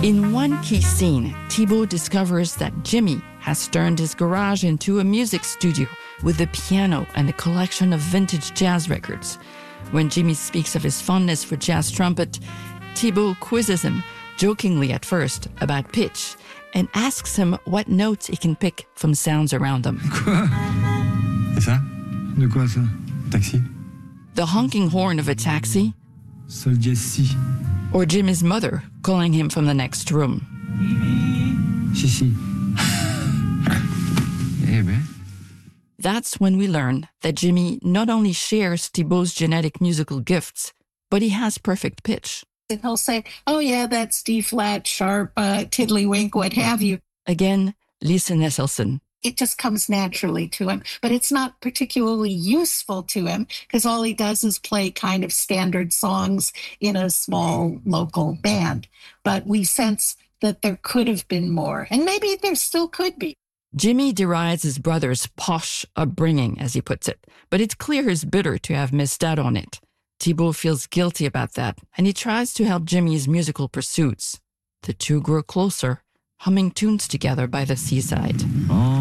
In one key scene, Thibault discovers that Jimmy has turned his garage into a music studio with a piano and a collection of vintage jazz records. When Jimmy speaks of his fondness for jazz trumpet, Thibault quizzes him, jokingly at first, about pitch and asks him what notes he can pick from sounds around him. Quoi? Et ça? De quoi ça? Taxi? The honking horn of a taxi, Sol dièse si. or Jimmy's mother calling him from the next room. Si, si. Eh ben. That's when we learn that Jimmy not only shares Thibault's genetic musical gifts, but he has perfect pitch. And he'll say, oh yeah, that's D-flat, sharp, tiddlywink, what have you. Again, Lisa Nesselson. It just comes naturally to him, but it's not particularly useful to him because all he does is play kind of standard songs in a small local band. But we sense that there could have been more, and maybe there still could be. Jimmy derides his brother's posh upbringing, as he puts it, but it's clear he's bitter to have missed out on it. Thibault feels guilty about that, and he tries to help Jimmy's musical pursuits. The two grow closer, humming tunes together by the seaside. Oh.